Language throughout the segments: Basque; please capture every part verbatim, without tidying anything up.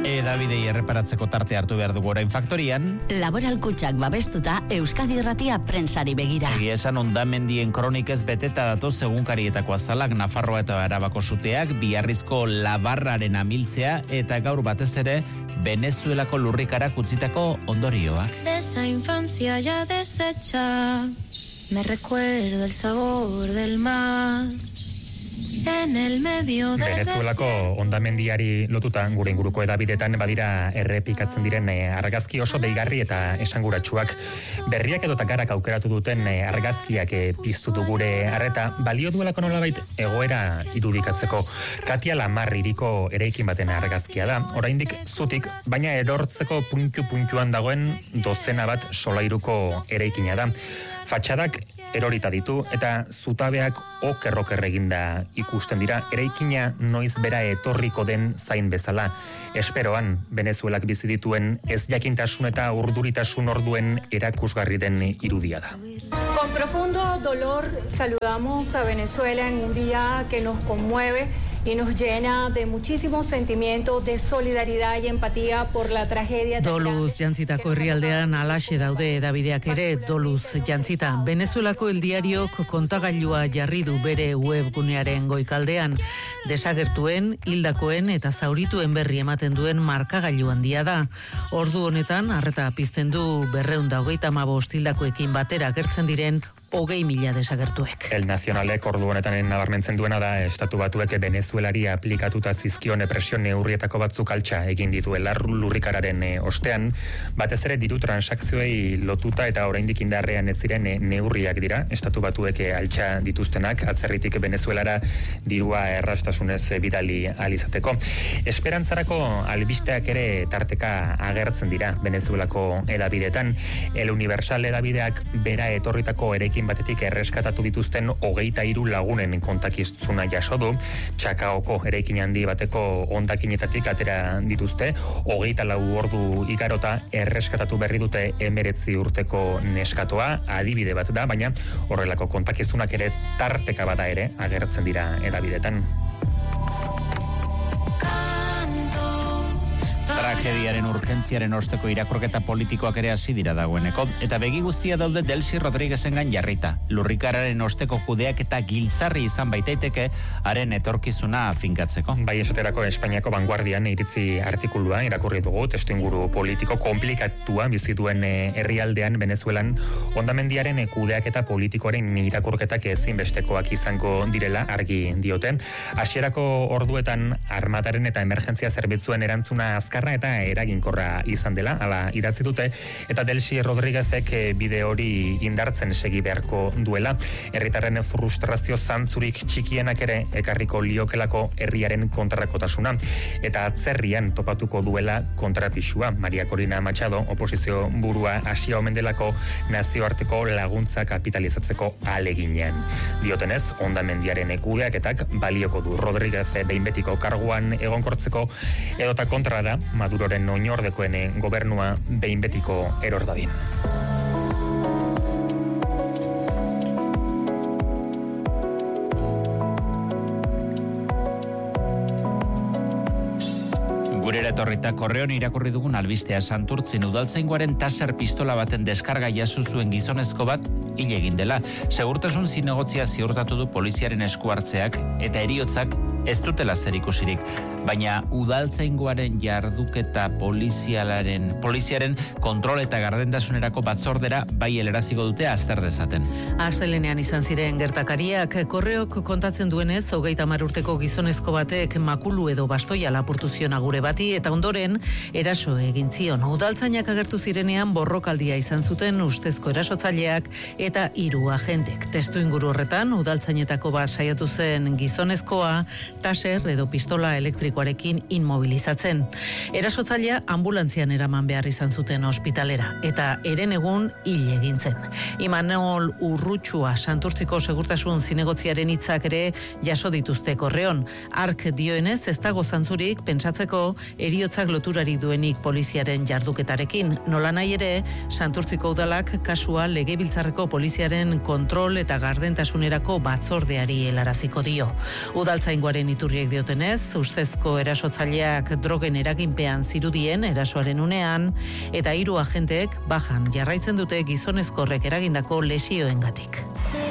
Edabidei erreparatzeko tarte hartu behar dugu orain faktorian. Laboral Kutxak babestuta Euskadi Irratia prentsari begira. Egia esan hondamendien kronikez beteta datoz egunkarietako azalak Nafarroa eta Arabako suteak, Biarrizko labarraren amiltzea eta gaur batez ere Venezuelako lurrikarak utzitako ondorioak. De esa infancia ya deshecha, me recuerda el sabor del mar. En el medio de Venezuelako hondamendiari lotuta gure inguruko edabidetan badira errepikatzen diren argazki oso deigarri eta esanguratsuak. Berriak edota garak aukeratu duten argazkiak piztutu gure arreta balio duelako nolabait egoera irudikatzeko. Katia Lamar hiriko eraikin baten argazkia da. Oraindik zutik, baina erortzeko puntu-puntuan dagoen dozena bat solairuko eraikina da. Fatxadak erorita ditu eta zutabeak oker-oker eginda ikusten dira. Eraikina noiz bera etorriko den zain bezala. Esperoan, Venezuelak bizi dituen ez jakintasun eta urduritasun orduen erakusgarri den irudia da. Con profundo dolor saludamos a Venezuela en un día que nos conmueve y nos llena de muchísimos sentimientos de solidaridad y empatía por la tragedia. Doluz jantzitako herrialdean alaxe daude edabideak ere, Doluz jantzita. Venezuelako El Diariok kontagailua jarri du bere webgunearen goikaldean. Desagertuen, hildakoen eta zaurituen berri ematen duen markagailu handia da. Ordu honetan, arreta pizten du berrehun eta hogeita hamabost hildakoekin batera agertzen diren hogei mila desagertuek. El Nacionalek ordu honetan nabarmentzen duena da estatu batuek Venezuelari aplikatuta zizkion presio neurrietako batzuk altxa egin dituela lurrikararen ostean, batez ere diru transakzioei lotuta eta oraindik indarrean ez ziren neurriak dira, estatu batuek altxa dituztenak, atzerritik Venezuelara dirua errastasunez bidali alizateko. Esperantzarako albisteak ere tarteka agertzen dira Venezuelako edabidetan. El Universal edabideak bera etorritako erekin batetik erreskatatu dituzten hogeita hiru lagunen kontakizuna jaso du. Txakaoko eraikin handi bateko hondakinetatik atera dituzte, hogeita lau ordu igarota erreskatatu berri dute hemeretzi urteko neskatoa, adibide bat da, baina horrelako kontakizunak ere tarteka bada ere agertzen dira edabidetan. Tragediaren urgentziaren osteko irakurketa politikoak ere hasi dira dagoeneko, eta begi guztia daude Delcy Rodríguezengan jarrita. Lurrikararen osteko kudeak eta giltzarri izan baitaiteke haren etorkizuna finkatzeko. Bai esaterako Espainiako Vanguardian iritzi artikulua irakurri dugu, testuinguru politiko komplikatua bizituen herrialdean Venezuelan hondamendiaren kudeak eta politikoaren irakurketak ezinbestekoak izango direla argi diote. Hasierako orduetan armataren eta emergentzia zerbitzuen erantzuna azkarra eta eraginkorra izan dela, hala idatzi dute, eta Delcy Rodríguezek bide hori indartzen segi beharko duela. Herritarren frustrazio zantzurik txikienak ere ekarriko liokelako herriaren kontrakotasuna, eta atzerrian topatuko duela kontrapixua. Maria Corina Machado, oposizio burua hasia omen delako nazioarteko laguntza kapitalizatzeko ahaleginean. Diotenez, hondamendiaren kudeaketak balioko du Rodríguez behin betiko karguan egonkortzeko, edota kontra da Maduroren oinordekoen gobernua behin betiko eror dadin. Gurera etorrita korreon irakurri dugun albistea Santurtzin udaltzaingoaren taser pistola baten deskarga jaso zuen gizonezko bat hil egin dela. Segurtasun zinegotzia ziurtatu du poliziaren esku hartzeak eta heriotzak ez dutela zerikusirik, baina udaltzaingoaren jarduketa polizialaren poliziaren kontrol eta gardentasunerako batzordera bai heleraziko dute azter dezaten. Astelenean izan ziren gertakariak, korreok kontatzen duenez, hogeita hamar urteko gizonezko batek makulu edo bastoia lapurtu zion agure bati eta ondoren eraso egin zion. Udaltzainak agertu zirenean borrokaldia izan zuten ustezko erasotzaileak eta hiru agentek. Testuinguru horretan udaltzainetako bat saiatu zen gizonezkoa taser edo pistola elektrikoarekin inmobilizatzen. Erasotzailea ambulantzian eraman behar izan zuten ospitalera eta eren egun hil egin zen. Imanol Urrutxua Santurtziko segurtasun zinegotziaren hitzak ere jaso dituzte korreon. Ark dioenez ez dago zantzurik pentsatzeko eriotzak loturari duenik poliziaren jarduketarekin. Nola nahi ere, Santurtziko udalak kasua legebiltzarreko poliziaren kontrol eta gardentasunerako batzordeari helaraziko dio. Udaltzaingoaren iturriek diotenez, ustezko erasotzaileak drogen eraginpean zirudien erasoaren unean, eta hiru agenteek bajan jarraitzen dute gizonezkorrek eragindako lesioengatik.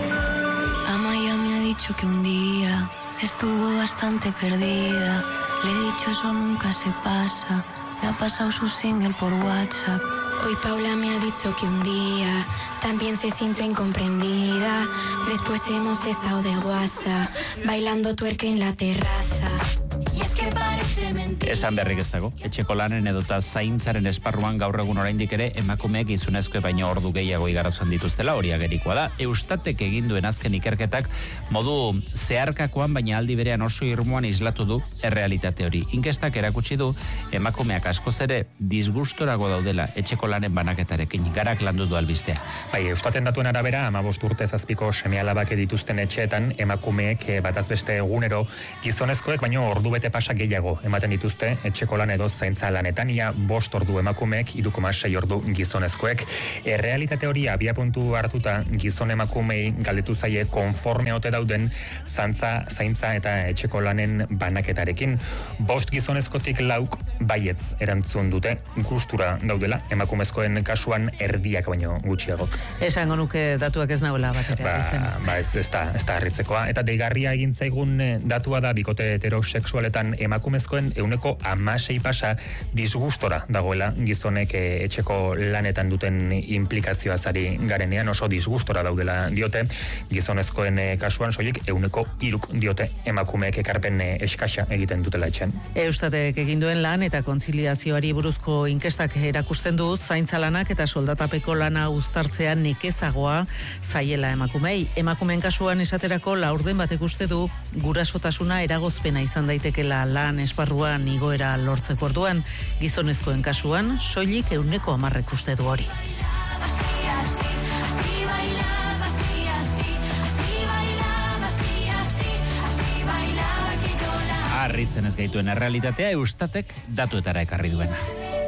Amaya me ha dicho que un día estuvo bastante perdida. Le he dicho eso nunca se pasa. Me ha pasado su single por WhatsApp. Hoy Paula me ha dicho que un día también se siente incomprendida. Después hemos estado de guasa, bailando tuerca en la terraza. Y es que parece mentira. Esan berrik ez dago, etxeko lanen edota zaintzaren esparruan gaur egun oraindik ere emakumeek gizonezko baino ordu gehiago igarotzen dituztela, hori agerikoa da. Eustatek egin duen azken ikerketak modu zeharkakoan baina aldi berean oso irmoan islatu du errealitate hori. Inkestak erakutsi du emakumeak askoz ere disgustorago daudela etxeko lanen banaketarekin, garak landu du albistea. Bai, Eustaten datuen arabera, hamabost urte zazpiko seme-alabak dituzten etxeetan emakumeek bataz beste egunero gizonezkoek baino ordu bete pasa gehiago ematen dituzte etxeko lan edo zaintza lanetan, ia bost ordu emakumeek, hiru koma sei ordu gizonezkoek. Errealitate hori abiapuntu hartuta gizon emakumei galdetu zaie konforme ote dauden zantza, zaintza eta etxeko lanen banaketarekin. Bost gizonezkotik lauk baietz erantzun dute gustura daudela, emakumezkoen kasuan erdiak baino gutxiagok. Esango nuke datuak ez nagoela bat ere harritzen. Ba, ba ez, ez da, ez da harritzekoa. Eta deigarria egin zaigun datua da bikote heterosexualetan emakumezkoen euneko amasei pasa disgustora dagoela gizonek etxeko lanetan duten implikazioa zari garenean, oso disgustora daudela diote. Gizonezkoen kasuan soilik euneko iruk diote emakumeek ekarpen eskasa egiten dutela etxen. Eustatek egin duen lan eta kontziliazioari buruzko inkestak erakusten du zaintza lanak eta soldatapeko lana uztartzea nekezagoa zaiela emakumei. Emakumeen kasuan esaterako laurden batek uste du gurasotasuna eragozpena izan daitekela lan esparruan igoera lortzeko orduan, gizonezkoen kasuan soilik euneko hamarrek uste du hori. Harritzen ez gaituen errealitatea Eustatek datuetara ekarri duena.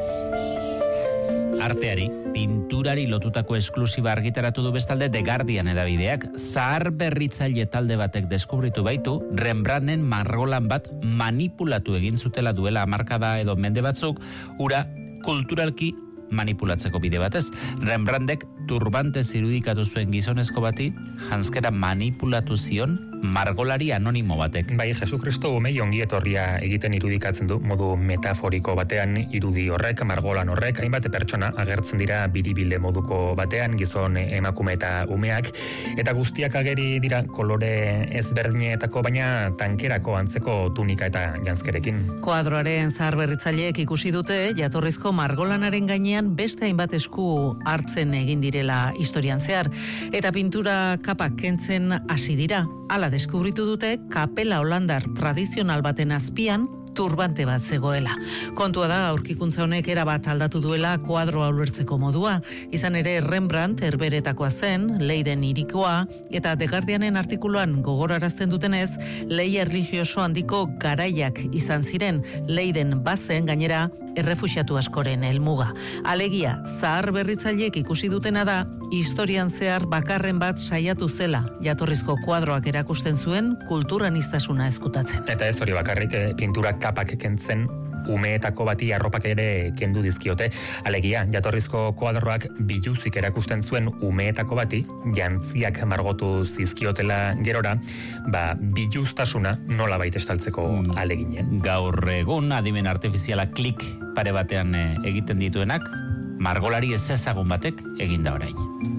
Arteari, pinturari lotutako esklusiba argitaratu du bestalde The Guardian edabideak. Zahar berritzaile talde batek deskubritu baitu Rembrandten margolan bat manipulatu egin zutela duela hamarkada edo mende batzuk, ura kulturalki manipulatzeko bide batez. Rembrandtek turbante irudikatu zuen gizonezko bati, janzkera manipulatu zion margolari anonimo batek. Bai, Jesukristo umei ongi etorria egiten irudikatzen du, modu metaforiko batean irudi horrek, margolan horrek, hainbat pertsona agertzen dira biribilde moduko batean, gizon emakume eta umeak, eta guztiak ageri dira kolore ezberdinetako, baina tankerako antzeko tunika eta janzkerekin. Koadroaren zahar berritzaileek ikusi dute, jatorrizko margolanaren gainean beste hainbat esku hartzen egin direla historian zehar, eta pintura kapak kentzen hasi dira. Hala deskubritu dute kapela holandar tradizional baten azpian turbante bat zegoela. Kontua da aurkikuntza honek erabat aldatu duela koadroa ulertzeko modua. Izan ere Rembrandt herberetakoa zen, Leiden hirikoa, eta The Guardianen artikuluan gogorarazten dutenez, lehia erlijioso handiko garaiak izan ziren, Leiden bazen gainera errefuxiatu askoren helmuga. Alegia, zahar berritzaileek ikusi dutena da, historian zehar bakarren bat saiatu zela, jatorrizko kuadroak erakusten zuen kulturaniztasuna ezkutatzen. Eta ez hori bakarrik, eh, pintura kapak kentzen umeetako bati arropak ere kendu dizkiote. Alegia, jatorrizko kuadroak biluzik erakusten zuen umeetako bati, jantziak margotu zizkiotela gerora, ba, biluztasuna nola baita estaltzeko aleginen. Gaur egun, adimen artifiziala klik pare batean egiten dituenak, margolari ez ezagun batek eginda orain.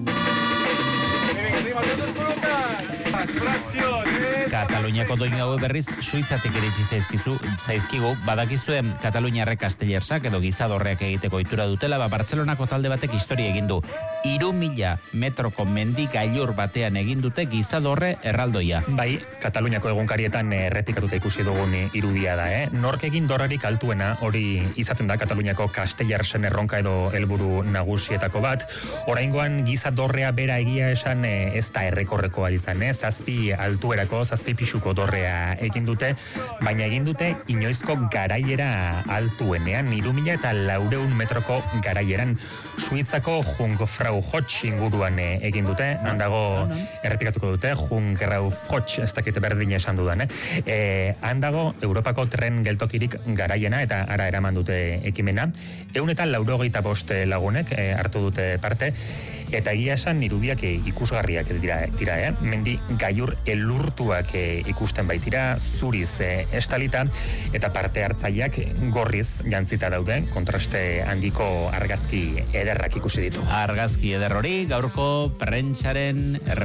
Kataluniako doinu hau berriz suitzatik iritsi zaizkizu, zaizkigu, badakizuen Kataluniarrek Castellersak edo gizadorreak egiteko ohitura dutela, ba Bartzelonako talde batek historia egin du. Hiru mila metroko mendi gailur batean egin dute gizadorre erraldoia. Bai, Kataluniako egunkarietan errepikatuta ikusi dugun irudia da, eh? Nork egin dorrerik altuena hori izaten da Kataluniako Castellersen erronka edo helburu nagusietako bat. Oraingoan gizadorrea bera egia esan ez da errekorrekoa izan, ez? zazpi altuerako, zazpi pixuko dorrea egin dute, baina egin dute inoizko garaiera altuenean, hiru mila eta laureun metroko garaieran. Suitzako Jungfrau-Joch inguruan egin dute, handago errepikatuko dute, Jungfrau-Joch, ez dakite berdin esan dudan, eh? E, handago Europako tren geltokirik garaiena eta ara eraman dute ekimena. Ehun eta laurogeita bost lagunek e, hartu dute parte, eta egia esan irudiak ikusgarriak dira, dira eh? Mendi gailur elurtuak ikusten baitira, zuriz eh, estalita, eta parte hartzaileak gorriz jantzita daude, kontraste handiko argazki ederrak ikusi ditu. Argazki eder hori gaurko prentsaren